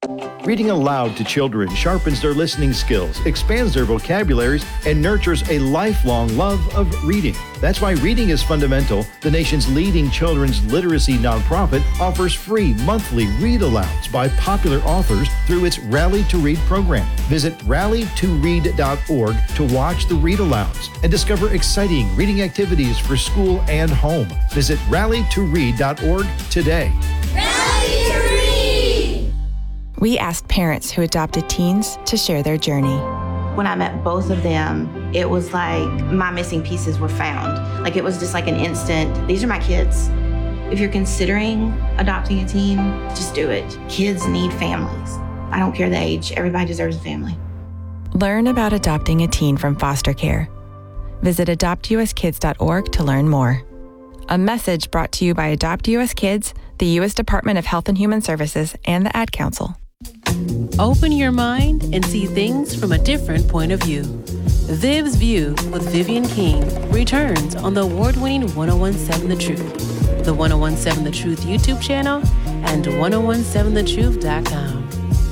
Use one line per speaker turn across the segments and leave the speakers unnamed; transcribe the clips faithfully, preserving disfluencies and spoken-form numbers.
Reading aloud to children sharpens their listening skills, expands their vocabularies, and nurtures a lifelong love of reading. That's why Reading is Fundamental, the nation's leading children's literacy nonprofit, offers free monthly read-alouds by popular authors through its Rally to Read program. Visit rally to read dot org to watch the read-alouds and discover exciting reading activities for school and home. Visit rally to read dot org today.
Rally to Read!
We asked parents who adopted teens to share their journey.
When I met both of them, it was like my missing pieces were found. Like it was just like an instant, these are my kids. If you're considering adopting a teen, just do it. Kids need families. I don't care the age, everybody deserves a family.
Learn about adopting a teen from foster care. Visit adopt u s kids dot org to learn more. A message brought to you by Adopt U S Kids, the U S Department of Health and Human Services, and the Ad Council.
Open your mind and see things from a different point of view. Viv's View with Vivian King returns on the award-winning ten seventeen The Truth, the ten seventeen The Truth YouTube channel, and ten seventeen the truth dot com.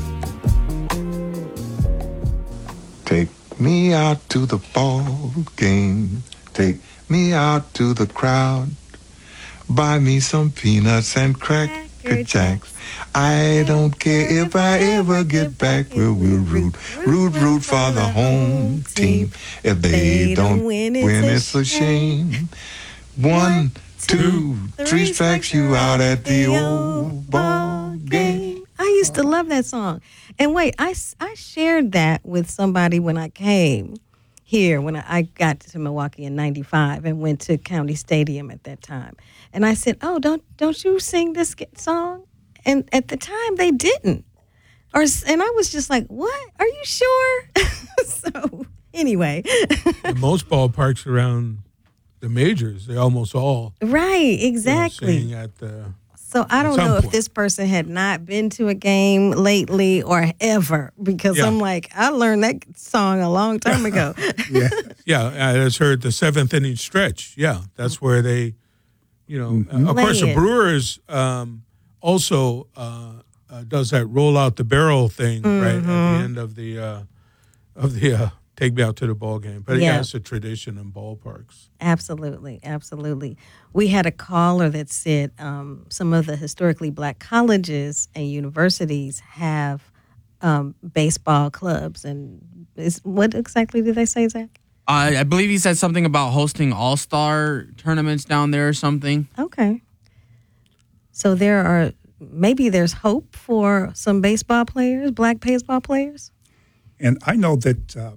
Take me out to the ball game. Take me out to the crowd. Buy me some peanuts and cracker jacks. I don't care if I ever get back. We'll, we'll root, root, root for the home team. If they don't win, it's a shame. One, two, three strikes you out at the old ball game.
I used to love that song. And wait, I, I shared that with somebody when I came here, when I, I got to Milwaukee in ninety-five and went to County Stadium at that time. And I said, oh, don't don't you sing this song? And at the time, they didn't. Or And I was just like, what? Are you sure? So, anyway.
In most ballparks around the majors, they almost all.
Right, exactly.
You know, sing at the,
so, I don't know point. if this person had not been to a game lately or ever, because yeah. I'm like, I learned that song a long time ago.
yeah, yeah. I just heard the seventh inning stretch. Yeah, that's where they, you know, mm-hmm. uh, of course, the Brewers um, also uh, uh, does that roll out the barrel thing mm-hmm. right at the end of the uh, of the uh, take me out to the ball game. But yeah, it's a tradition in ballparks.
Absolutely, absolutely. We had a caller that said um, some of the historically black colleges and universities have um, baseball clubs. And is, what exactly did they say, Zach?
Uh, I believe he said something about hosting all-star tournaments down there or something.
Okay. So there are, maybe there's hope for some baseball players, black baseball players?
And I know that uh,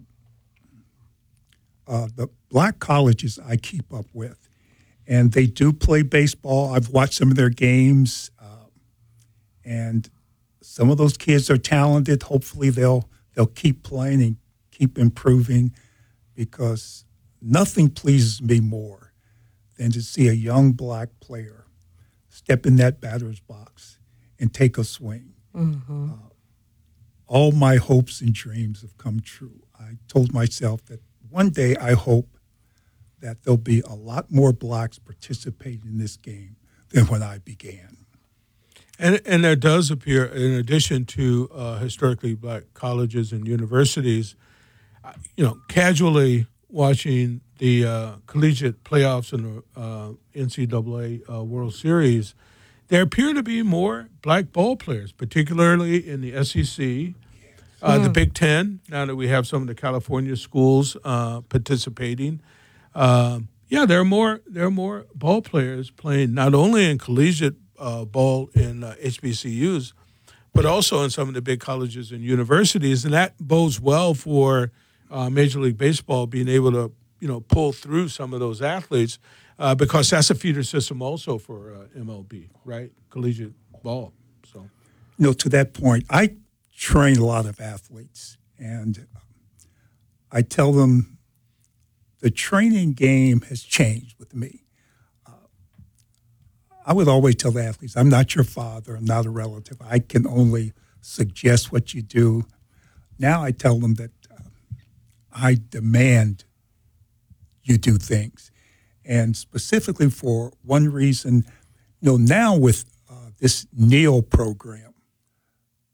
uh, the black colleges I keep up with, and they do play baseball. I've watched some of their games, uh, and some of those kids are talented. Hopefully they'll they'll keep playing and keep improving, because nothing pleases me more than to see a young black player step in that batter's box and take a swing. Mm-hmm. Uh, all my hopes and dreams have come true. I told myself that one day I hope that there'll be a lot more blacks participating in this game than when I began.
And and there does appear, in addition to uh, historically black colleges and universities, you know, casually watching the uh, collegiate playoffs in the uh, N C double A uh, World Series, there appear to be more black ball players, particularly in the S E C, uh, mm. the Big Ten, now that we have some of the California schools uh, participating. Uh, yeah, there are more there are more ball players playing not only in collegiate uh, ball in uh, H B C Us, but also in some of the big colleges and universities, and that bodes well for uh, Major League Baseball being able to, you know, pull through some of those athletes, uh, because that's a feeder system also for uh, M L B, right? Collegiate ball. So,
you know, to that point, I train a lot of athletes, and I tell them the training game has changed with me. Uh, I would always tell the athletes, I'm not your father, I'm not a relative. I can only suggest what you do. Now I tell them that uh, I demand you do things. And specifically for one reason, you know, now with uh, this NEAL program,